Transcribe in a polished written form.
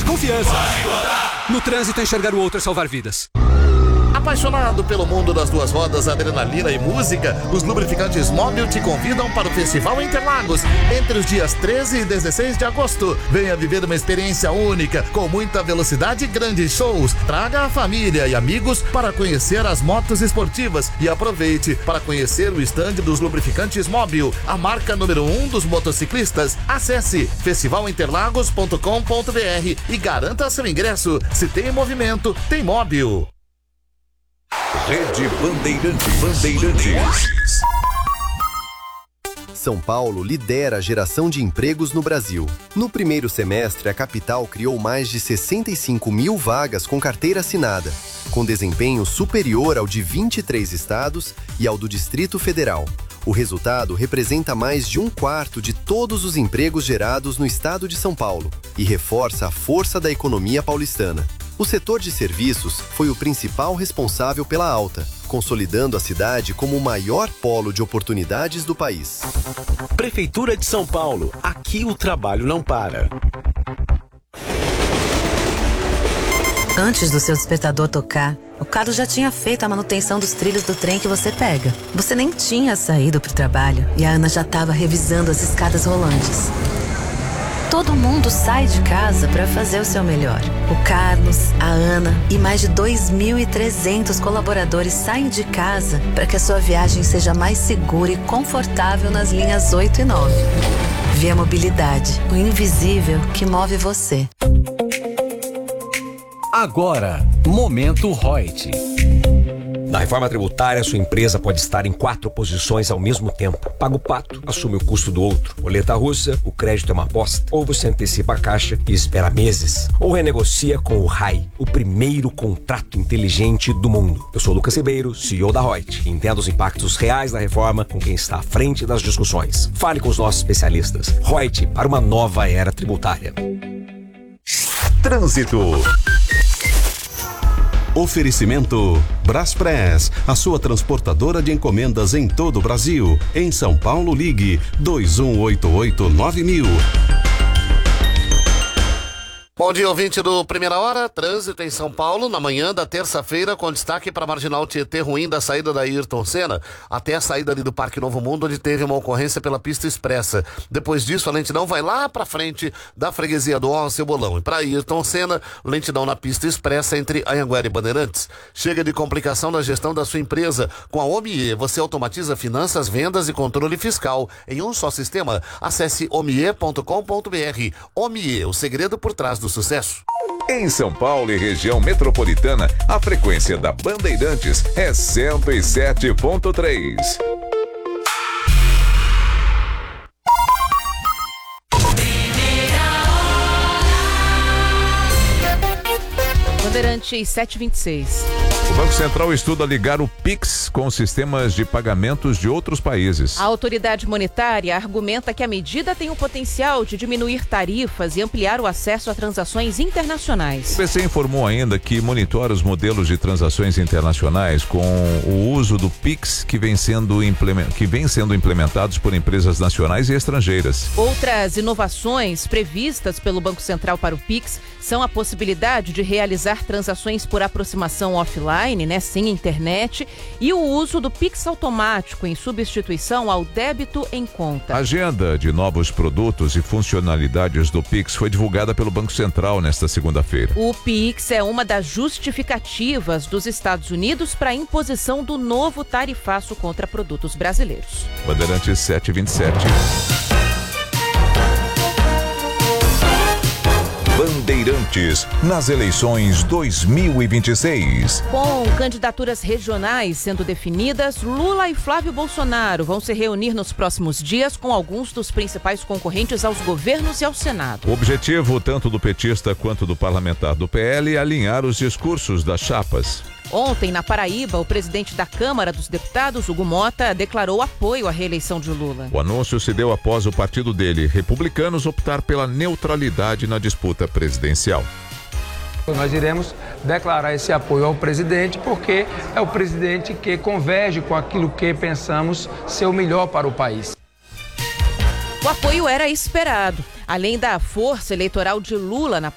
confiança. No trânsito, enxergar o outro é salvar vidas. Apaixonado pelo mundo das duas rodas, adrenalina e música, os lubrificantes Mobil te convidam para o Festival Interlagos entre os dias 13 e 16 de agosto. Venha viver uma experiência única, com muita velocidade e grandes shows. Traga a família e amigos para conhecer as motos esportivas e aproveite para conhecer o estande dos lubrificantes Mobil, a marca número 1 dos motociclistas. Acesse festivalinterlagos.com.br e garanta seu ingresso. Se tem movimento, tem Mobil. Rede Bandeirantes. São Paulo lidera a geração de empregos no Brasil. No primeiro semestre, a capital criou mais de 65 mil vagas com carteira assinada, com desempenho superior ao de 23 estados e ao do Distrito Federal. O resultado representa mais de 1/4 de todos os empregos gerados no estado de São Paulo e reforça a força da economia paulistana. O setor de serviços foi o principal responsável pela alta, consolidando a cidade como o maior polo de oportunidades do país. Prefeitura de São Paulo. Aqui o trabalho não para. Antes do seu despertador tocar, o Carlos já tinha feito a manutenção dos trilhos do trem que você pega. Você nem tinha saído para o trabalho e a Ana já estava revisando as escadas rolantes. Todo mundo sai de casa para fazer o seu melhor. O Carlos, a Ana e mais de 2.300 colaboradores saem de casa para que a sua viagem seja mais segura e confortável nas linhas 8 e 9. Via Mobilidade, o invisível que move você. Agora, Momento Reut. Na reforma tributária, sua empresa pode estar em 4 posições ao mesmo tempo. Paga o pato, assume o custo do outro. Roleta russa, o crédito é uma aposta. Ou você antecipa a caixa e espera meses. Ou renegocia com o RAI, o primeiro contrato inteligente do mundo. Eu sou o Lucas Ribeiro, CEO da Reut. Entenda os impactos reais da reforma com quem está à frente das discussões. Fale com os nossos especialistas. Reut, para uma nova era tributária. Trânsito. Oferecimento Braspress, a sua transportadora de encomendas em todo o Brasil. Em São Paulo, ligue 2188-9000. Bom dia, ouvinte do Primeira Hora. Trânsito em São Paulo na manhã da terça-feira, com destaque para a Marginal Tietê, ruim da saída da Ayrton Senna até a saída ali do Parque Novo Mundo, onde teve uma ocorrência pela pista expressa. Depois disso, a lentidão vai lá para frente da freguesia do Cebolão. E para Ayrton Senna, lentidão na pista expressa entre Anhanguera e Bandeirantes. Chega de complicação na gestão da sua empresa. Com a OMIE, você automatiza finanças, vendas e controle fiscal em um só sistema. Acesse omie.com.br. OMIE, o segredo por trás do sucesso. Em São Paulo e região metropolitana, a frequência da Bandeirantes é 107.3. Bandeirantes 726. O Banco Central estuda ligar o Pix com sistemas de pagamentos de outros países. A autoridade monetária argumenta que a medida tem o potencial de diminuir tarifas e ampliar o acesso a transações internacionais. O BC informou ainda que monitora os modelos de transações internacionais com o uso do Pix que vem sendo implementados por empresas nacionais e estrangeiras. Outras inovações previstas pelo Banco Central para o Pix são a possibilidade de realizar transações por aproximação offline, sem internet, e o uso do Pix automático em substituição ao débito em conta. A agenda de novos produtos e funcionalidades do Pix foi divulgada pelo Banco Central nesta segunda-feira. O Pix é uma das justificativas dos Estados Unidos para a imposição do novo tarifaço contra produtos brasileiros. Bandeirantes 727. Bandeirantes nas eleições 2026. Com candidaturas regionais sendo definidas, Lula e Flávio Bolsonaro vão se reunir nos próximos dias com alguns dos principais concorrentes aos governos e ao Senado. O objetivo, tanto do petista quanto do parlamentar do PL, é alinhar os discursos das chapas. Ontem, na Paraíba, o presidente da Câmara dos Deputados, Hugo Mota, declarou apoio à reeleição de Lula. O anúncio se deu após o partido dele, Republicanos, optar pela neutralidade na disputa presidencial. Nós iremos declarar esse apoio ao presidente porque é o presidente que converge com aquilo que pensamos ser o melhor para o país. O apoio era esperado. Além da força eleitoral de Lula